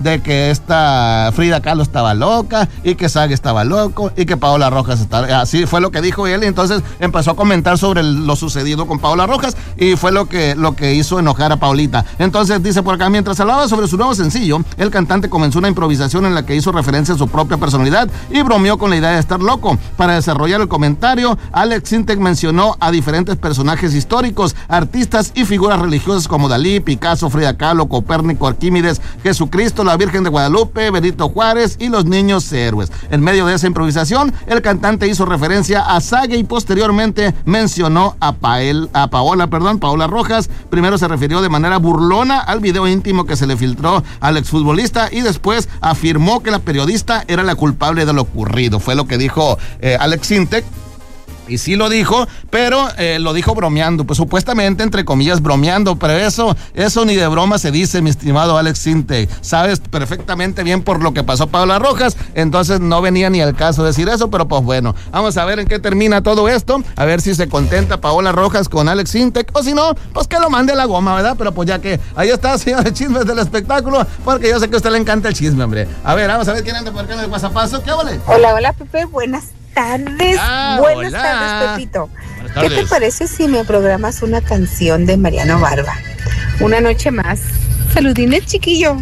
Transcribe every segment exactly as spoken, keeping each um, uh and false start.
de que esta Frida Kahlo estaba loca y que Sague estaba loco y que Paola Rojas estaba... Así fue lo que dijo él y entonces empezó a comentar sobre el, lo sucedido con Paola Rojas y fue lo que, lo que hizo enojar a Paulita. Entonces dice por acá, mientras hablaba sobre su nuevo sencillo, el cantante comenzó una improvisación en la que hizo referencia a su propia personalidad y bromeó con la idea de estar loco. Para desarrollar el comentario, Alex Sintek mencionó a diferentes personajes históricos, artistas y figuras religiosas como Dalí, Picasso, Frida Kahlo, Copérnico, Arquímedes, Jesucristo, la Virgen de Guadalupe, Benito Juárez y los niños héroes. En medio de esa improvisación, el cantante hizo referencia a Sague y posteriormente mencionó a, Pael, a Paola, perdón, Paola Rojas. Primero se refirió de manera burlona al video íntimo que se le filtró al exfutbolista y después afirmó que la periodista era la culpable de lo ocurrido. Fue lo que dijo eh, Alex Sintek. Y sí lo dijo, pero eh, lo dijo bromeando, pues supuestamente, entre comillas, bromeando, pero eso, eso ni de broma se dice, mi estimado Alex Sintek. Sabes perfectamente bien por lo que pasó Paola Rojas, entonces no venía ni al caso decir eso, pero pues bueno, vamos a ver en qué termina todo esto, a ver si se contenta Paola Rojas con Alex Sintek, o si no, pues que lo mande a la goma, ¿verdad? Pero pues ya que ahí está, señor de Chismes del Espectáculo, porque yo sé que a usted le encanta el chisme, hombre. A ver, vamos a ver quién anda por acá en el WhatsAppazo, ¿qué vale? Hola, hola, Pepe, buenas tardes. Ah, Buenas hola. tardes, Pepito. Buenas tardes. ¿Qué te parece si me programas una canción de Mariano Barba? Una noche más. Saludines, chiquillo.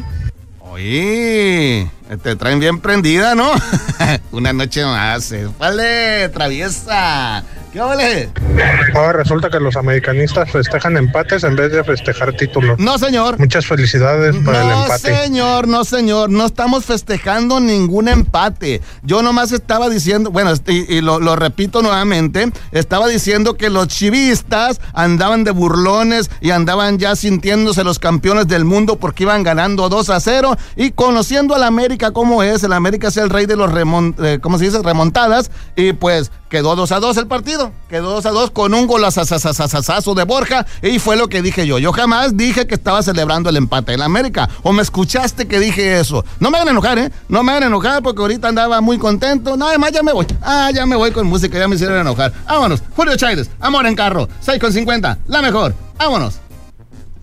Oye, te traen bien prendida, ¿no? Una noche más. Vale, traviesa. ¿Qué vale? Ahora resulta que los americanistas festejan empates en vez de festejar títulos. No, señor. Muchas felicidades por no, el empate. No, señor, no, señor. No estamos festejando ningún empate. Yo nomás estaba diciendo, bueno, y, y lo, lo repito nuevamente, estaba diciendo que los chivistas andaban de burlones y andaban ya sintiéndose los campeones del mundo porque iban ganando dos a cero y conociendo al América como es, el América es el rey de los remont, eh, ¿cómo se dice? remontadas, y pues quedó dos a dos el partido, quedó dos a dos con un golazazazazazazo de Borja, y fue lo que dije yo. Yo jamás dije que estaba celebrando el empate en América, o me escuchaste que dije eso. No me hagan enojar, ¿eh? No me hagan enojar porque ahorita andaba muy contento. No, además ya me voy. Ah, ya me voy con música, ya me hicieron enojar. Vámonos, Julio Chávez, Amor en Carro, seis con cincuenta, la mejor. Vámonos.